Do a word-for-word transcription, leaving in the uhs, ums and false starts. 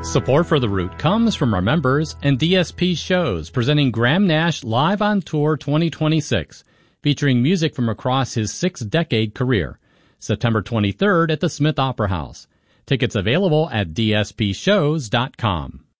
Support for The Root comes from our members and D S P Shows, presenting Graham Nash Live on Tour twenty twenty-six, featuring music from across his six-decade career. September twenty-third at the Smith Opera House. Tickets available at d s p shows dot com.